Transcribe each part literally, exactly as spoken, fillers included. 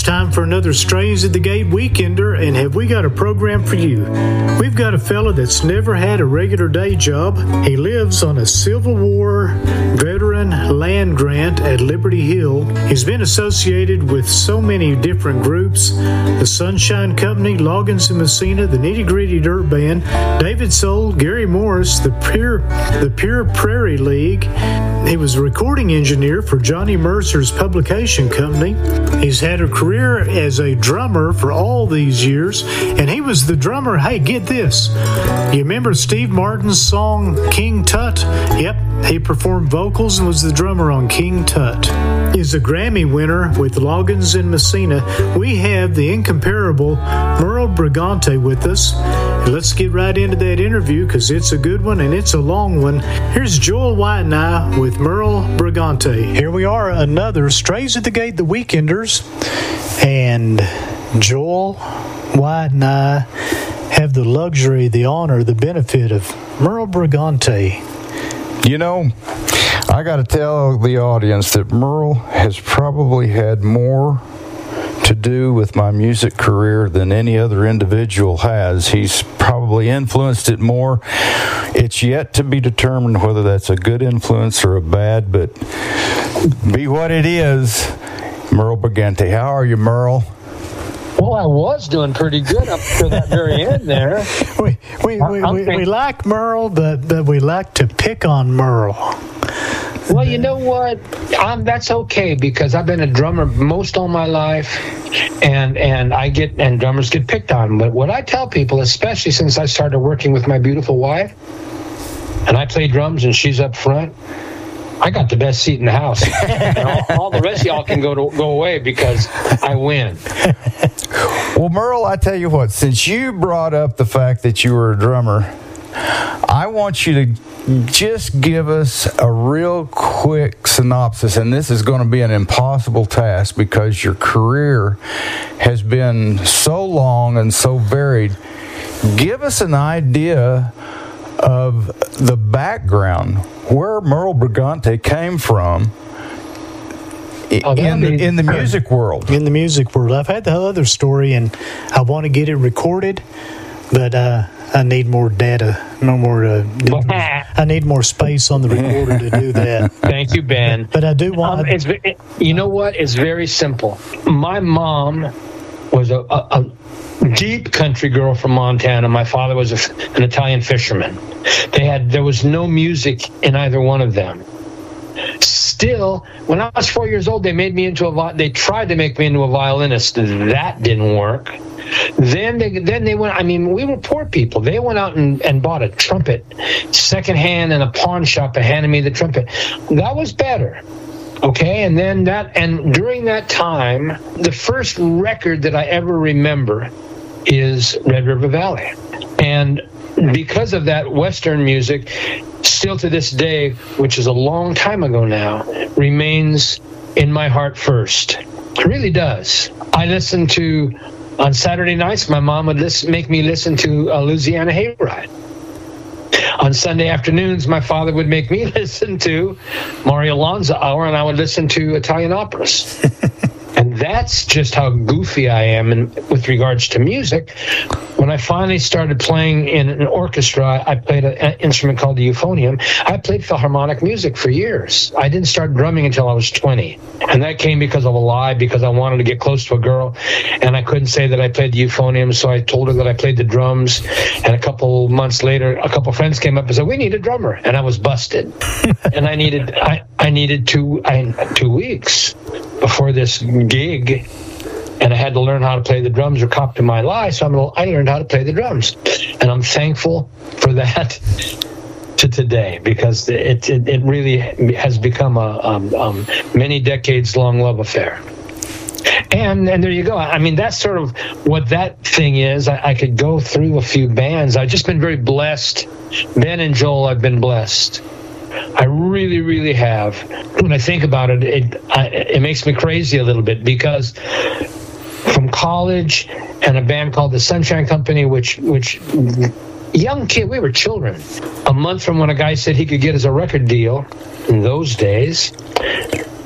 time for another Strays at the Gate Weekender, and have we got a program for you? We've got a fella that's never had a regular day job. He lives on a Civil War veteran land grant at Liberty Hill. He's been associated with so many different groups: the Sunshine Company, Loggins and Messina, the Nitty Gritty Dirt Band, David Soul, Gary Morris, the Pure, the Pure Prairie League. He was a recording engineer for Johnny Mercer's publication company. He's had a career as a drummer for all these years, and he was the drummer. Hey, get this. You remember Steve Martin's song King Tut? Yep, he performed vocals and was the drummer on King Tut. He's a Grammy winner with Loggins and Messina. We have the incomparable Merle Brigante with us. Let's get right into that interview because it's a good one and it's a long one. Here's Joel White and I with Merle Brigante. Here we are, another Strays at the Gate, the Weekenders. And Joel White and I have the luxury, the honor, the benefit of Merle Brigante. You know, I got to tell the audience that Merle has probably had more to do with my music career than any other individual has. He's probably influenced it more. It's yet to be determined whether that's a good influence or a bad, but be what it is. Merle Brigante. How are you, Merle? Well, I was doing pretty good up to that very end there. We we, we, we, we like Merle, but, but we like to pick on Merle. Well, you know what? I'm, that's okay because I've been a drummer most all my life, and and I get and drummers get picked on. But what I tell people, especially since I started working with my beautiful wife, and I play drums and she's up front, I got the best seat in the house. And all, all the rest of y'all can go to, go away because I win. Well, Merle, I tell you what, since you brought up the fact that you were a drummer, I want you to just give us a real quick synopsis, and this is going to be an impossible task because your career has been so long and so varied. Give us an idea of the background, where Merle Brigante came from oh, in, the, in the music world. In the music world. I've had the other story, and I want to get it recorded, but uh, I need more data, no more. Uh, I need more space on the recorder to do that. Thank you, Ben. But I do want. Um, it's, it, you know what? It's very simple. My mom was a, a, a deep country girl from Montana. My father was a, an Italian fisherman. They had there was no music in either one of them. Still, when I was four years old, they made me into a. They tried to make me into a violinist. That didn't work. Then they then they went. I mean, we were poor people. They went out and, and bought a trumpet, secondhand, in a pawn shop and handed me the trumpet. That was better. Okay, and then that and during that time, the first record that I ever remember is Red River Valley, and because of that, Western music, still to this day, which is a long time ago now, remains in my heart first. It really does. I listen to. On Saturday nights, my mom would listen, make me listen to a Louisiana Hayride. On Sunday afternoons, my father would make me listen to Mario Lanza Hour, and I would listen to Italian operas. And that's just how goofy I am in, with regards to music. When I finally started playing in an orchestra, I played a, an instrument called the euphonium. I played Philharmonic music for years. I didn't start drumming until I was twenty. And that came because of a lie, because I wanted to get close to a girl. And I couldn't say that I played the euphonium, so I told her that I played the drums. And a couple months later, a couple friends came up and said, "We need a drummer." And I was busted. And I needed I, I needed two, I, two weeks before this gig, and I had to learn how to play the drums or cop to my lie, so I'm, I learned how to play the drums. And I'm thankful for that to today, because it it, it really has become a um, um, many decades-long love affair. And and there you go. I mean, that's sort of what that thing is. I, I could go through a few bands. I've just been very blessed. Ben and Joel, I've been blessed. I really, really have. When I think about it, it I, it makes me crazy a little bit, because from college and a band called the Sunshine Company, which which young kid, we were children. A month from when a guy said he could get us a record deal in those days,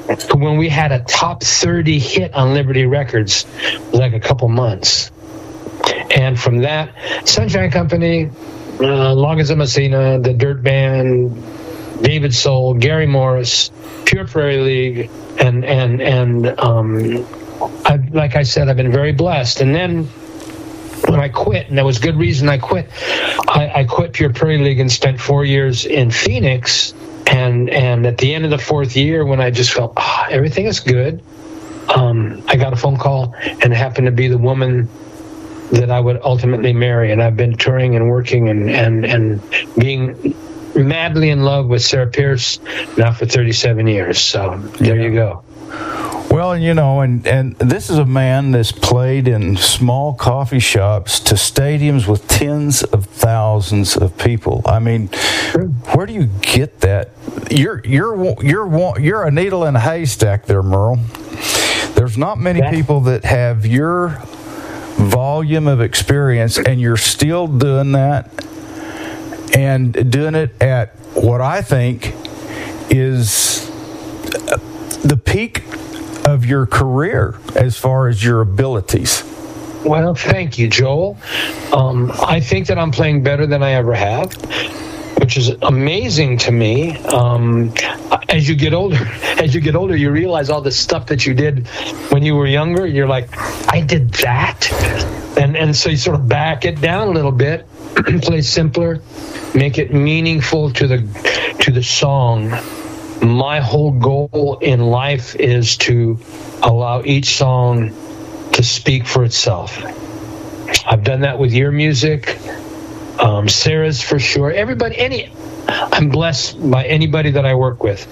when we had a top thirty hit on Liberty Records, it was like a couple months. And from that, Sunshine Company, uh, Longas of Messina, the Dirt Band, David Soul, Gary Morris, Pure Prairie League, and and and um, I, like I said, I've been very blessed. And then when I quit, and there was good reason I quit, I, I quit Pure Prairie League and spent four years in Phoenix. And and at the end of the fourth year, when I just felt oh, everything is good, um, I got a phone call, and it happened to be the woman that I would ultimately marry. And I've been touring and working and and and being madly in love with Sarah Pierce now for thirty-seven years. So there yeah. you go. Well, you know, and, and this is a man that's played in small coffee shops to stadiums with tens of thousands of people. I mean, where do you get that? You're you're you're you're a needle in a haystack there, Merle. There's not many people that have your volume of experience, and you're still doing that, and doing it at what I think is the peak of your career as far as your abilities. Well, thank you, Joel. Um, I think that I'm playing better than I ever have, which is amazing to me. Um, as you get older, as you get older, you realize all the stuff that you did when you were younger. You're like, I did that, and and so you sort of back it down a little bit, play simpler, make it meaningful to the to the song. My whole goal in life is to allow each song to speak for itself. I've done that with your music, um, Sarah's for sure. Everybody, any, I'm blessed by anybody that I work with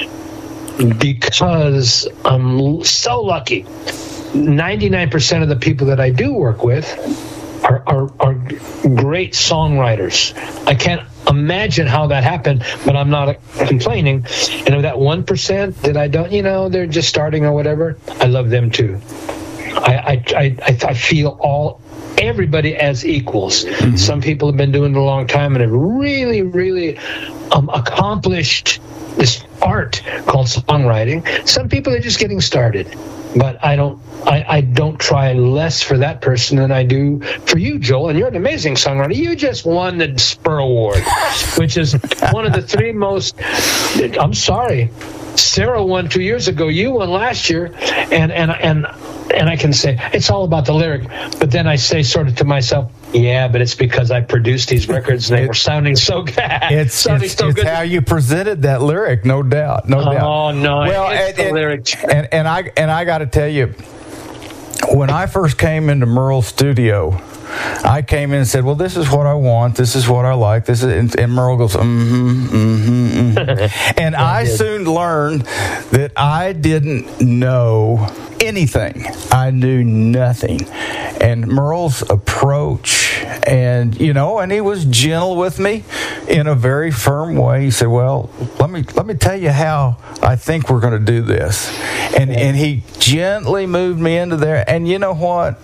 because I'm so lucky. ninety-nine percent of the people that I do work with are, are, are great songwriters. I can't imagine how that happened, but I'm not complaining. And of that one percent that I don't, you know, they're just starting or whatever, I love them too. I I I, I feel all everybody as equals. Mm-hmm. Some people have been doing it a long time and have really, really um, accomplished this art called songwriting. Some people are just getting started. But I don't I, I don't try less for that person than I do for you, Joel. And you're an amazing songwriter. You just won the Spur Award, which is one of the three most, I'm sorry, Sarah won two years ago. You won last year. And, and, and, and I can say, it's all about the lyric. But then I say sort of to myself, yeah, but it's because I produced these records and they were sounding so good. It's, sounding it's, so it's good. how you presented that lyric, no doubt, no oh, doubt. Oh no, well, it's and, the and, lyric. And and I and I got to tell you, when I first came into Merle's studio, I came in and said, "Well, this is what I want. This is what I like. This is," and, and Merle goes, "Mm-hmm, mm-hmm, mm-hmm." And I, I soon learned that I didn't know anything. I knew nothing. And Merle's approach, and you know, and he was gentle with me in a very firm way. He said, "Well, let me let me tell you how I think we're going to do this," and and he gently moved me into there. And you know what?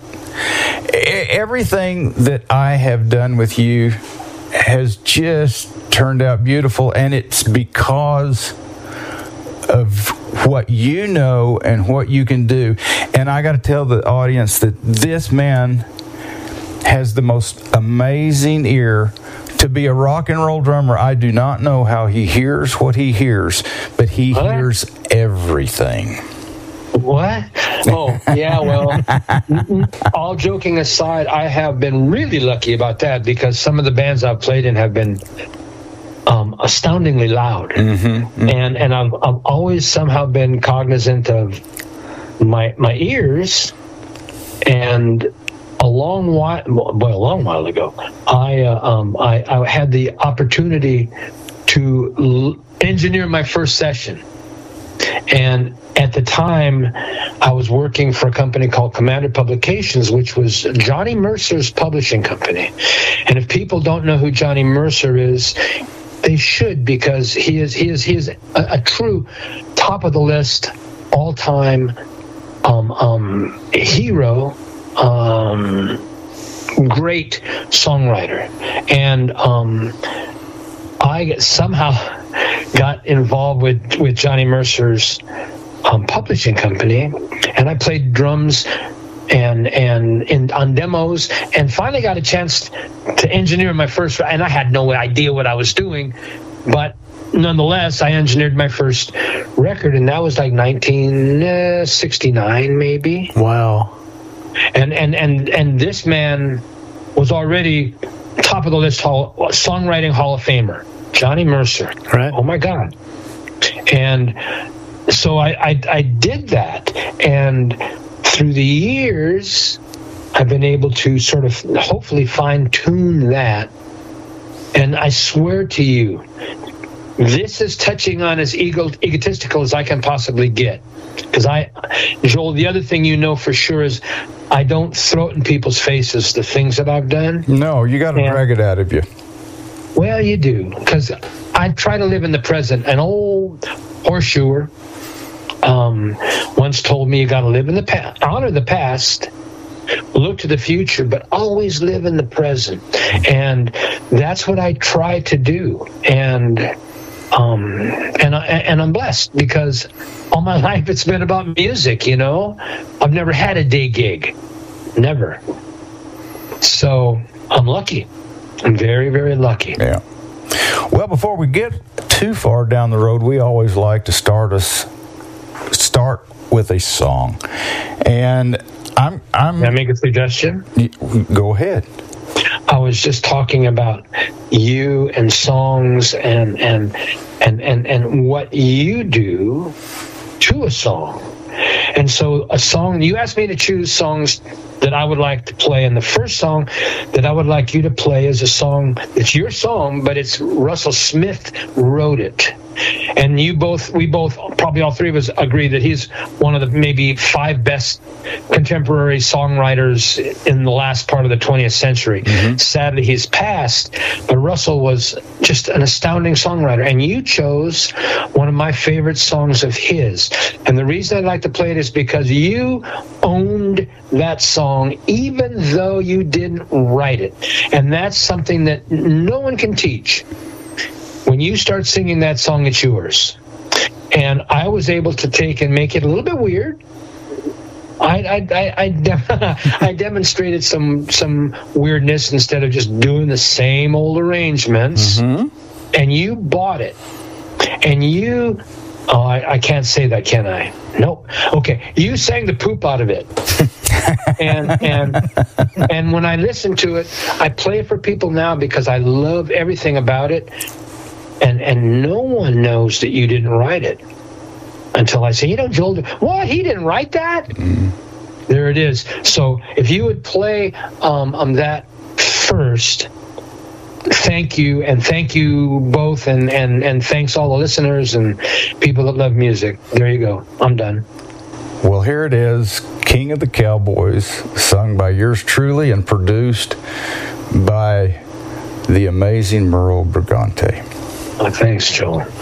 Everything that I have done with you has just turned out beautiful, and it's because of what you know and what you can do. And I got to tell the audience that this man has the most amazing ear. To be a rock and roll drummer, I do not know how he hears what he hears, but he what? hears everything. What? Oh, yeah, well, all joking aside, I have been really lucky about that because some of the bands I've played in have been um, astoundingly loud. Mm-hmm, mm-hmm. And and I've, I've always somehow been cognizant of my my ears. And a long while, boy, a long while ago, I, uh, um, I, I had the opportunity to l- engineer my first session. And at the time, I was working for a company called Commander Publications, which was Johnny Mercer's publishing company. And if people don't know who Johnny Mercer is, they should, because he is he is he is a, a true top of the list, all time um, um, hero, um, great songwriter, and um, I somehow got involved with with Johnny Mercer's um, publishing company, and I played drums and and in on demos, and finally got a chance to engineer my first. And I had no idea what I was doing, but nonetheless, I engineered my first record, and that was like nineteen sixty-nine, maybe. Wow. And and and and this man was already top of the list hall, songwriting Hall of Famer, Johnny Mercer. Right. Oh my God. And so I, I I did that, and through the years, I've been able to sort of hopefully fine tune that. And I swear to you, this is touching on as ego, egotistical as I can possibly get. Because I, Joel, the other thing you know for sure is I don't throw it in people's faces, the things that I've done. No, you got to drag it out of you. Well, you do. Because I try to live in the present. An old horseshoer um, once told me you got to live in the past, honor the past, look to the future, but always live in the present. And that's what I try to do. And um, and I, and I'm blessed because all my life it's been about music. You know, I've never had a day gig, never. So I'm lucky. I'm very, very lucky. Yeah. Well, before we get too far down the road, we always like to start us start with a song, and I'm I'm. Can I make a suggestion? Go ahead. I was just talking about you and songs and and and and and what you do to a song. And so a song, you asked me to choose songs that I would like to play, and the first song that I would like you to play is a song, it's your song, but it's Russell Smith wrote it. And you both, we both, probably all three of us agree that he's one of the maybe five best contemporary songwriters in the last part of the twentieth century. Mm-hmm. Sadly, he's passed, but Russell was just an astounding songwriter. And you chose one of my favorite songs of his. And the reason I'd like to play it is because you owned that song, even though you didn't write it. And that's something that no one can teach. When you start singing that song, it's yours. And I was able to take and make it a little bit weird. I I I, I, de- I demonstrated some some weirdness instead of just doing the same old arrangements. Mm-hmm. And you bought it. And you, oh, I, I can't say that, can I? Nope. Okay, you sang the poop out of it. and and and when I listen to it, I play it for people now because I love everything about it. And and no one knows that you didn't write it until I say, you know, Joel, what? He didn't write that? Mm-hmm. There it is. So if you would play um, um that first, thank you, and thank you both, and, and, and thanks all the listeners and people that love music. There you go. I'm done. Well, here it is, King of the Cowboys, sung by yours truly and produced by the amazing Merle Brigante. Oh, thanks, Joel.